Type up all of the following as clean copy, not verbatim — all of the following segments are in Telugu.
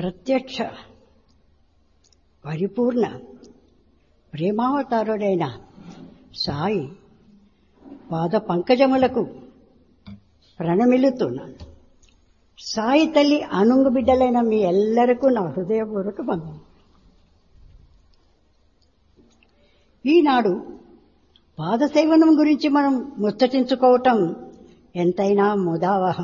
ప్రత్యక్ష పరిపూర్ణ ప్రేమావతారుడైన సాయి పాద పంకజములకు ప్రణమిల్లుతున్నాను. సాయి తల్లి అనుంగు బిడ్డలైన మీ ఎల్లరికూ నా హృదయపూర్వక వందనం. ఈనాడు పాదసేవనం గురించి మనం ముచ్చటించుకోవటం ఎంతైనా ముదావహం.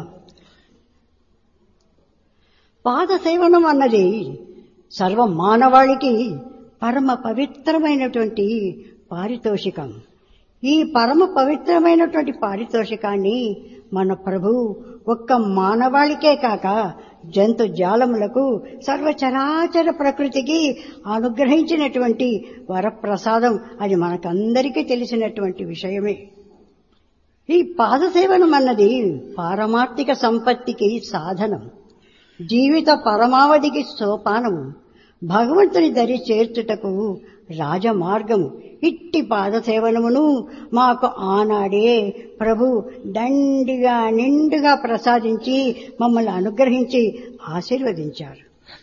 పాదసేవనం అన్నది సర్వ మానవాళికి పరమ పవిత్రమైనటువంటి పారితోషికం. ఈ పరమ పవిత్రమైనటువంటి పారితోషికాన్ని మన ప్రభు ఒక్క మానవాళికే కాక జంతు జాలములకు సర్వచరాచర ప్రకృతికి అనుగ్రహించినటువంటి వరప్రసాదం. అది మనకందరికీ తెలిసినటువంటి విషయమే. ఈ పాదసేవనం అన్నది పారమార్థిక సంపత్తికి సాధనం, జీవిత పరమావధికి సోపానము, భగవంతుని దరి చేర్చుటకు రాజమార్గము. ఇట్టి పాదసేవనమును మాకు ఆనాడే ప్రభు దండిగా నిండుగా ప్రసాదించి మమ్మల్ని అనుగ్రహించి ఆశీర్వదించారు.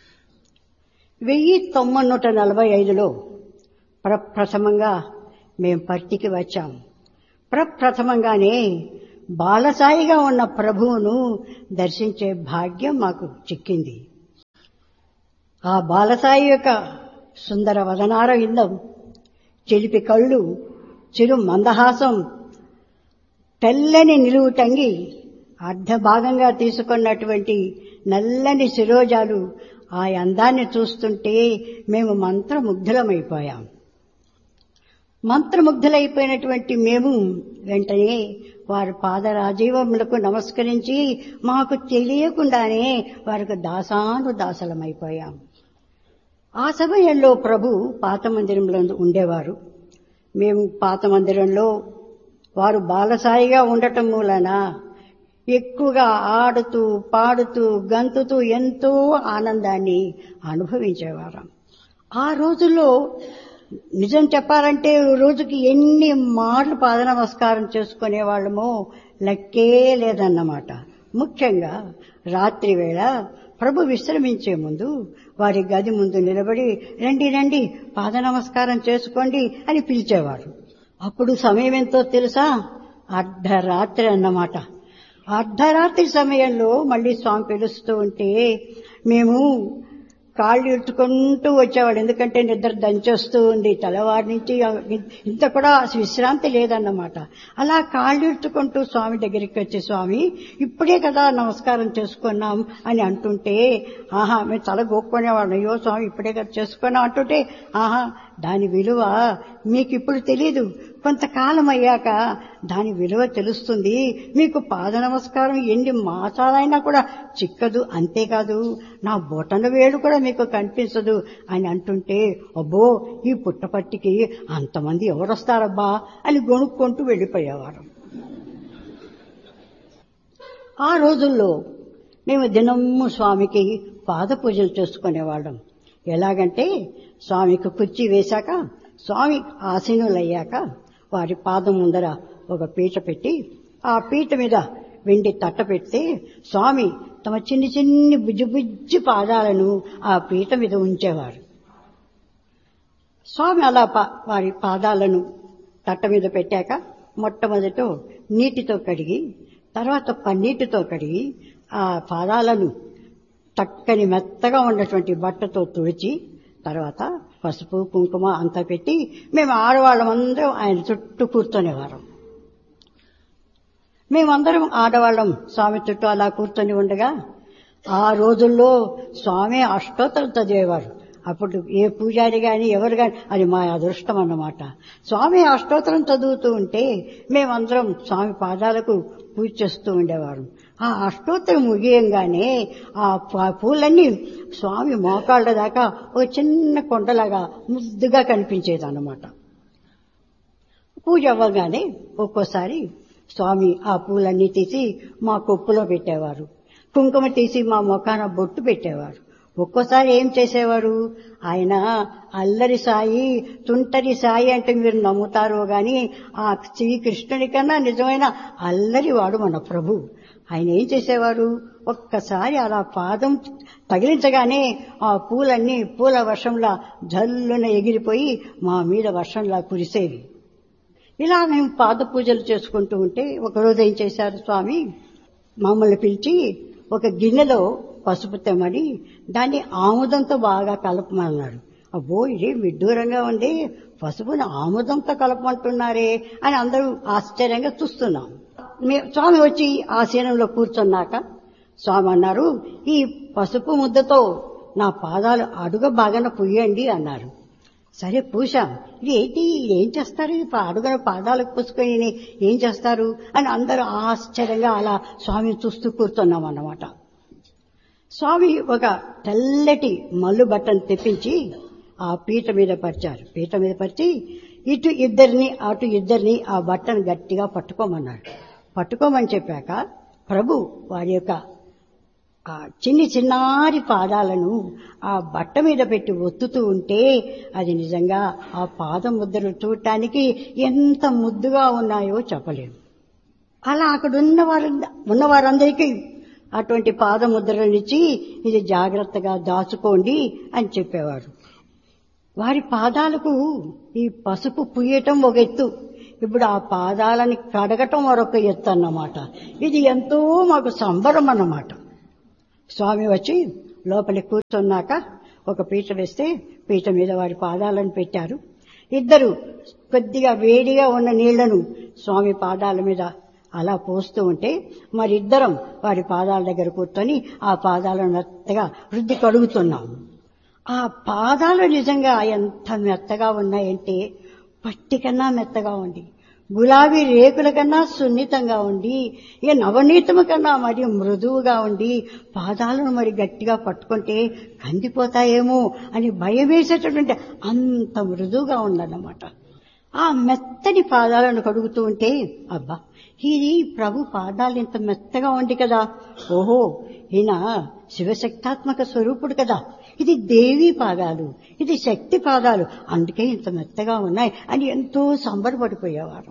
1945లో ప్రప్రథమంగా మేం పర్తికి వచ్చాం. ప్రప్రథమంగానే బాలసాయిగా ఉన్న ప్రభువును దర్శించే భాగ్యం మాకు చిక్కింది. ఆ బాలసాయి యొక్క సుందర వదనార విందం, చిలిపి కళ్ళు, చిరు మందహాసం, తెల్లని నిలువు టంగి, అర్ధభాగంగా తీసుకున్నటువంటి నల్లని శిరోజాలు, ఆ అందాన్ని చూస్తుంటే మేము మంత్రముగ్ధులమైపోయాం. మంత్రముగ్ధులైపోయినటువంటి మేము వెంటనే వారి పాదరాజీవములకు నమస్కరించి మాకు తెలియకుండానే వారికి దాసానుదాసలమైపోయాం. ఆ సమయంలో ప్రభు పాత మందిరంలో ఉండేవారు. మేము పాత మందిరంలో వారు బాలసాయిగా ఉండటం మూలన ఎక్కువగా ఆడుతూ పాడుతూ గంతుతూ ఎంతో ఆనందాన్ని అనుభవించేవారం. ఆ రోజుల్లో నిజం చెప్పాలంటే రోజుకి ఎన్ని మార్లు పాద నమస్కారం చేసుకునేవాళ్ళమో లెక్కే లేదన్నమాట. ముఖ్యంగా రాత్రి వేళ ప్రభు విశ్రమించే ముందు వారి గది ముందు నిలబడి రండి రండి పాద నమస్కారం చేసుకోండి అని పిలిచేవారు. అప్పుడు సమయం ఎంతో తెలుసా? అర్ధరాత్రి అన్నమాట. అర్ధరాత్రి సమయంలో మళ్లీ స్వామి పిలుస్తూ ఉంటే మేము కాళ్ళు ఇట్టుకుంటూ వచ్చేవాడు. ఎందుకంటే నిద్ర దంచేస్తూ ఉంది. తెల్లవారి నుంచి ఇంత కూడా విశ్రాంతి లేదన్నమాట. అలా కాళ్ళు ఇట్టుకుంటూ స్వామి దగ్గరికి వచ్చి, స్వామి ఇప్పుడే కదా నమస్కారం చేసుకున్నాం అని అంటుంటే, ఆహా మేము తల గోక్కునేవాడు. అయ్యో స్వామి ఇప్పుడే కదా చేసుకున్నాం అంటుంటే, ఆహా దాని విలువ మీకు ఇప్పుడు తెలీదు, కొంతకాలం అయ్యాక దాని విలువ తెలుస్తుంది. మీకు పాద నమస్కారం ఎన్ని మాసాలైనా కూడా చిక్కదు, అంతేకాదు నా బొటన వేలు కూడా మీకు కనిపించదు అని అంటుంటే, అబ్బో ఈ పుట్టపట్టికి అంతమంది ఎవరొస్తారబ్బా అని గొణుక్కుంటూ వెళ్లిపోయేవారు. ఆ రోజుల్లో మేము దినమ్ము స్వామికి పాద పూజలు చేసుకునేవాళ్ళం. ఎలాగంటే స్వామికి కుర్చీ వేశాక, స్వామి ఆసీనులయ్యాక వారి పాదం ముందర ఒక పీట పెట్టి, ఆ పీట మీద వెండి తట్ట పెడితే స్వామి తమ చిన్ని చిన్ని బుజ్జి బుజ్జి పాదాలను ఆ పీట మీద ఉంచేవారు. స్వామి అలా వారి పాదాలను తట్ట మీద పెట్టాక మొట్టమొదట నీటితో కడిగి, తర్వాత పన్నీటితో కడిగి, ఆ పాదాలను చక్కని మెత్తగా ఉన్నటువంటి బట్టతో తుడిచి, తర్వాత పసుపు కుంకుమ అంతా పెట్టి మేము ఆడవాళ్ళమందరం ఆయన చుట్టూ కూర్చొనేవారం. మేమందరం ఆడవాళ్ళం స్వామి చుట్టూ అలా కూర్చొని ఉండగా, ఆ రోజుల్లో స్వామి అష్టోత్తరం చదివేవారు. అప్పుడు ఏ పూజారి గాని ఎవరు గాని అది మా అదృష్టం అన్నమాట. స్వామి అష్టోత్తరం చదువుతూ ఉంటే మేమందరం స్వామి పాదాలకు పూజ చేస్తూ ఉండేవారు. ఆ అష్టోత్తరం ముగియంగానే ఆ పూలన్నీ స్వామి మోకాళ్ళ దాకా ఒక చిన్న కొండలాగా ముద్దుగా కనిపించేదన్నమాట. పూజ అవ్వగానే ఒక్కోసారి స్వామి ఆ పూలన్నీ తీసి మా కొప్పులో పెట్టేవారు. కుంకుమ తీసి మా ముఖాన బొట్టు పెట్టేవారు. ఒక్కోసారి ఏం చేసేవారు, ఆయన అల్లరి సాయి, తుంటరి సాయి అంటే మీరు నమ్ముతారో గాని ఆ శ్రీకృష్ణుడి కన్నా నిజమైన అల్లరి వాడు మన ప్రభు. ఆయన ఏం చేసేవారు, ఒక్కసారి అలా పాదం తగిలించగానే ఆ పూలన్నీ పూల వర్షంలా జల్లున ఎగిరిపోయి మా మీద వర్షంలా కురిసేవి. ఇలా మేము పాద పూజలు చేసుకుంటూ ఉంటే ఒకరోజు ఏం చేశారు స్వామి, మమ్మల్ని పిలిచి ఒక గిన్నెలో పసుపు తెమ్మని దాన్ని ఆముదంతో బాగా కలపమన్నాడు. అబ్బో, ఇది విడ్డూరంగా ఉంది, పసుపుని ఆముదంతో కలపమంటున్నారే అని అందరూ ఆశ్చర్యంగా చూస్తున్నాం. స్వామి వచ్చి ఆసనంలో కూర్చున్నాక స్వామి అన్నారు, ఈ పసుపు ముద్దతో నా పాదాలు అడుగ బాగాన పూయండి అన్నారు. సరే పూసాం. ఇది ఏంటి, ఏం చేస్తారు, ఇది అడుగున పాదాలకు పూసుకొని ఏం చేస్తారు అని అందరూ ఆశ్చర్యంగా అలా స్వామిని చూస్తూ కూర్చున్నాం అన్నమాట. స్వామి ఒక తెల్లటి మల్లు బట్టను తెప్పించి ఆ పీట మీద పరిచారు. పీట మీద పరిచి ఇటు ఇద్దరిని అటు ఇద్దరిని ఆ బట్టను గట్టిగా పట్టుకోమన్నాడు. పట్టుకోమని చెప్పాక ప్రభు వారి యొక్క ఆ చిన్నారి పాదాలను ఆ బట్ట మీద పెట్టి ఒత్తుతూ ఉంటే అది నిజంగా ఆ పాదం ముద్రలు చూడటానికి ఎంత ముద్దుగా ఉన్నాయో చెప్పలేము. అలా అక్కడ ఉన్నవారందరికీ అటువంటి పాదముద్రలనిచ్చి ఇది జాగ్రత్తగా దాచుకోండి అని చెప్పేవారు. వారి పాదాలకు ఈ పసుపు పుయ్యటం ఒక ఎత్తు, ఇప్పుడు ఆ పాదాలని కడగటం మరొక ఎత్తు అన్నమాట. ఇది ఎంతో మాకు సంబరం అన్నమాట. స్వామి వచ్చి లోపలికి కూర్చున్నాక ఒక పీట వేస్తే పీట మీద వారి పాదాలను పెట్టారు. ఇద్దరు కొద్దిగా వేడిగా ఉన్న నీళ్లను స్వామి పాదాల మీద అలా పోస్తూ ఉంటే మరిద్దరం వారి పాదాల దగ్గర కూర్చొని ఆ పాదాలను మెత్తగా రుద్ది కడుగుతున్నాం. ఆ పాదాలు నిజంగా ఎంత మెత్తగా ఉన్నాయంటే పట్టి కన్నా మెత్తగా ఉంది, గులాబీ రేకుల కన్నా సున్నితంగా ఉండి, ఇక నవనీతము కన్నా మరి మృదువుగా ఉండి, పాదాలను మరి గట్టిగా పట్టుకుంటే కందిపోతాయేమో అని భయం వేసేటటువంటి అంత మృదువుగా ఉందన్నమాట. ఆ మెత్తని పాదాలను కడుగుతూ ఉంటే అబ్బా, ఇది ప్రభు పాదాలు ఇంత మెత్తగా ఉంది కదా, ఓహో ఈయన శివశక్తాత్మక స్వరూపుడు కదా, ఇది దేవీ పాదాలు, ఇది శక్తి పాదాలు, అందుకే ఇంత మెత్తగా ఉన్నాయి అని ఎంతో సంబరపడిపోయేవారు.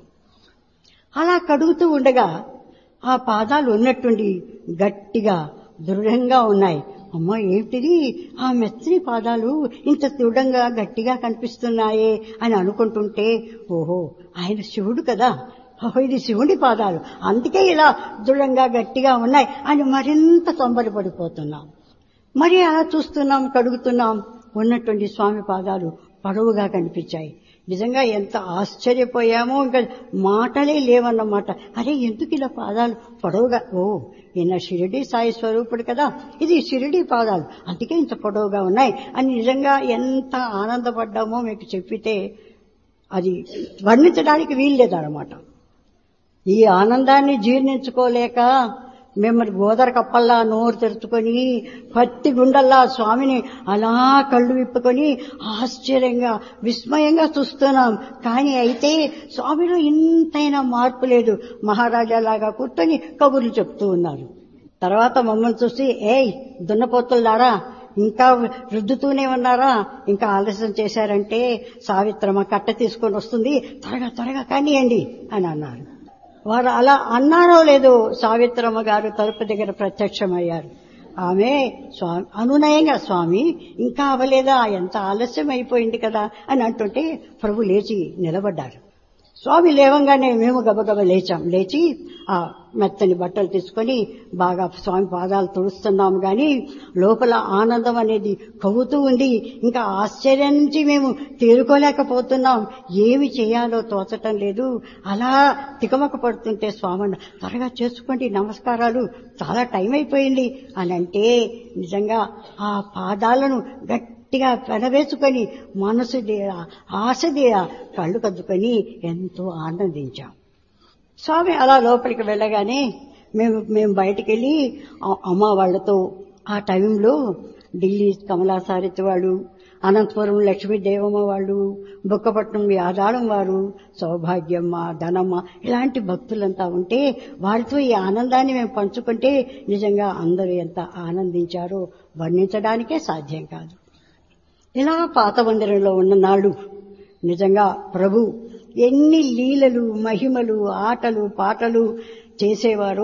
అలా కడుగుతూ ఉండగా ఆ పాదాలు ఉన్నట్టుండి గట్టిగా దృఢంగా ఉన్నాయి. అమ్మా ఏమిటిది, ఆ మెత్తని పాదాలు ఇంత దృఢంగా గట్టిగా కనిపిస్తున్నాయే అని అనుకుంటుంటే ఓహో ఆయన శివుడు కదా, ఇది శివుడి పాదాలు, అందుకే ఇలా దృఢంగా గట్టిగా ఉన్నాయి అని మరింత సంబరపడిపోతున్నాం. మరి అలా చూస్తున్నాం, కడుగుతున్నాం, ఉన్నటువంటి స్వామి పాదాలు పొడవుగా కనిపించాయి. నిజంగా ఎంత ఆశ్చర్యపోయామో, ఇంకా మాటలే లేవన్నమాట. అరే ఎందుకు ఇలా పాదాలు పొడవుగా, ఓ ఈయన షిరిడి సాయి స్వరూపుడు కదా, ఇది షిరిడి పాదాలు అందుకే ఇంత పొడవుగా ఉన్నాయి అని నిజంగా ఎంత ఆనందపడ్డామో మీకు చెప్పితే అది వర్ణించడానికి వీల్లేదన్నమాట. ఈ ఆనందాన్ని జీర్ణించుకోలేక మిమ్మల్ని గోదర కప్పల్లా నోరు తెరుచుకొని పత్తి గుండల్లా స్వామిని అలా కళ్ళు విప్పుకొని ఆశ్చర్యంగా విస్మయంగా చూస్తున్నాం. కానీ అయితే స్వామిలో ఇంతైనా మార్పు లేదు, మహారాజాలాగా కూర్చొని కబుర్లు చెప్తూ ఉన్నారు. తర్వాత మమ్మల్ని చూసి ఏయ్ దున్నపోతుల్లారా ఇంకా రుద్దుతూనే ఉన్నారా, ఇంకా ఆలస్యం చేశారంటే సావిత్రమ్మ కట్ట తీసుకొని వస్తుంది, త్వరగా త్వరగా కానియండి అని అన్నారు. వారు అలా అన్నారో లేదో సావిత్రమ్మ గారు తలుపు దగ్గర ప్రత్యక్షమయ్యారు. ఆమె స్వామి అనునయంగా స్వామి ఇంకా అవ్వలేదా, ఎంత ఆలస్యం అయిపోయింది కదా అని అంటుంటే ప్రభు లేచి నిలబడ్డారు. స్వామి లేవంగానే మేము గబగబ లేచాం. లేచి ఆ మెత్తని బట్టలు తీసుకొని బాగా స్వామి పాదాలు తుడుస్తున్నాము. కానీ లోపల ఆనందం అనేది కవ్వుతూ ఉంది. ఇంకా ఆశ్చర్యం నుంచి మేము తేరుకోలేకపోతున్నాం, ఏమి చేయాలో తోచటం లేదు. అలా తికమక పడుతుంటే స్వామి త్వరగా చేసుకోండి నమస్కారాలు, చాలా టైం అయిపోయింది అని అంటే నిజంగా ఆ పాదాలను గట్టిగా పెనవేసుకొని మనసు దేరా ఆశ దేరా కళ్ళు కద్దుకొని ఎంతో ఆనందించాం. స్వామి అలా లోపలికి వెళ్ళగానే మేము బయటికి వెళ్ళి అమ్మ వాళ్ళతో ఆ టైంలో ఢిల్లీ కమలాసారథి వాళ్ళు, అనంతపురం లక్ష్మీదేవమ్మ వాళ్ళు, బుక్కపట్నం యాదాళం వారు, సౌభాగ్యమ్మ, ధనమ్మ ఇలాంటి భక్తులంతా ఉంటే వారితో ఈ ఆనందాన్ని మేము పంచుకుంటే నిజంగా అందరూ ఎంత ఆనందించారో వర్ణించడానికే సాధ్యం కాదు. ఇలా పాత మందిరంలో ఉన్న నాడు నిజంగా ప్రభు ఎన్ని లీలలు మహిమలు ఆటలు పాటలు చేసేవారో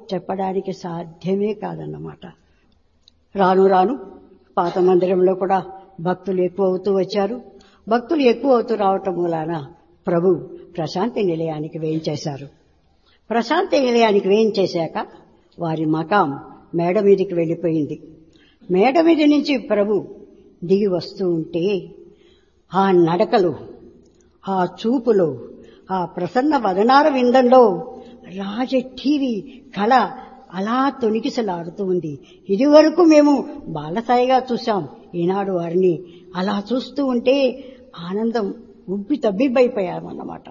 చెప్పడానికి సాధ్యమే కాదన్నమాట. రాను రాను పాత మందిరంలో కూడా భక్తులు ఎక్కువ అవుతూ వచ్చారు. భక్తులు ఎక్కువ అవుతూ రావటం మూలాన ప్రభు ప్రశాంతి నిలయానికి వేయించేశారు. ప్రశాంతి నిలయానికి వేయించేశాక వారి మకాం మేడ మీదికి వెళ్లిపోయింది. మేడ మీద నుంచి ప్రభు దిగి వస్తూ ఉంటే ఆ నడకలు, ఆ చూపులో, ఆ ప్రసన్న వదనార విందంలో రాజఠీవి కళ అలా తొణికిసలాడుతూ ఉంది. ఇదివరకు మేము బాలసాయిగా చూశాం, ఈనాడు వారిని అలా చూస్తూ ఉంటే ఆనందం ఉబ్బి తబ్బిబ్బైపోయామన్నమాట.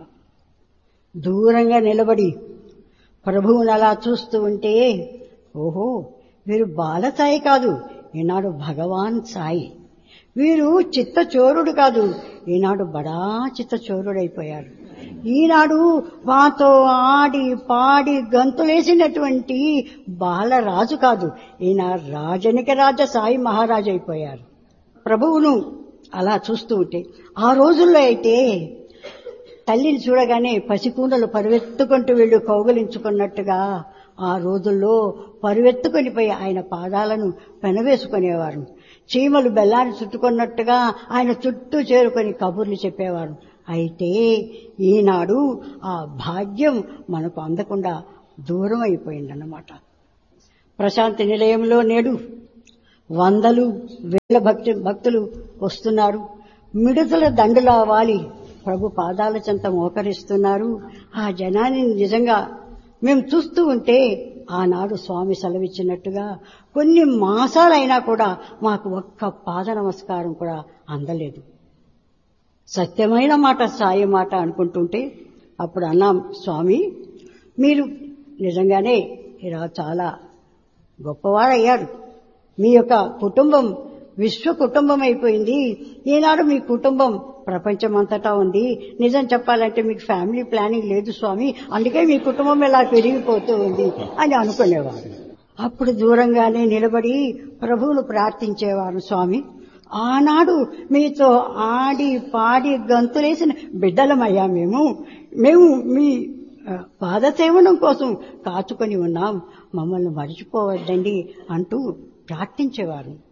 దూరంగా నిలబడి ప్రభువుని అలా చూస్తూ ఉంటే ఓహో, వీరు బాలసాయి కాదు, ఈనాడు భగవాన్ సాయి. వీరు చిత్తచోరుడు కాదు, ఈనాడు బడా చిత్తచోరుడైపోయారు. ఈనాడు మాతో ఆడి పాడి గంతులేసినటువంటి బాలరాజు కాదు, ఈయన రాజనిక రాజ సాయి మహారాజు అయిపోయారు. ప్రభువును అలా చూస్తూ ఉంటే ఆ రోజుల్లో అయితే తల్లిని చూడగానే పసికూనలు పరువెత్తుకుంటూ వీళ్ళు కౌగలించుకున్నట్టుగా ఆ రోజుల్లో పరువెత్తుకొని పోయి ఆయన పాదాలను పెనవేసుకునేవారు. చీమలు బెల్లాన్ని చుట్టుకున్నట్టుగా ఆయన చుట్టూ చేరుకొని కబుర్లు చెప్పేవారు. అయితే ఈనాడు ఆ భాగ్యం మనకు అందకుండా దూరం అయిపోయిందన్నమాట. ప్రశాంతి నిలయంలో నేడు వందలు వేల భక్తులు వస్తున్నారు. మిడుతల దండులా వాలి ప్రభు పాదాల చెంత మోకరిస్తున్నారు. ఆ జనాన్ని నిజంగా మేము చూస్తూ ఉంటే ఆనాడు స్వామి సెలవిచ్చినట్టుగా కొన్ని మాసాలైనా కూడా మాకు ఒక్క పాద నమస్కారం కూడా అందలేదు. సత్యమైన మాట, సాయి మాట అనుకుంటుంటే అప్పుడు అన్నాం, స్వామి మీరు నిజంగానే ఇలా చాలా గొప్పవారయ్యారు. మీ యొక్క కుటుంబం విశ్వ కుటుంబం అయిపోయింది. ఈనాడు మీ కుటుంబం ప్రపంచమంతటా ఉంది. నిజం చెప్పాలంటే మీకు ఫ్యామిలీ ప్లానింగ్ లేదు స్వామి, అందుకే మీ కుటుంబం ఇలా పెరిగిపోతూ ఉంది అని అనుకునేవారు. అప్పుడు దూరంగానే నిలబడి ప్రభువును ప్రార్థించేవారు, స్వామి ఆనాడు మీతో ఆడి పాడి గంతులేసిన బిడ్డలమయ్యా మేము మీ పాదసేవనం కోసం కాచుకొని ఉన్నాం, మమ్మల్ని మరిచిపోవద్దండి అంటూ ప్రార్థించేవారు.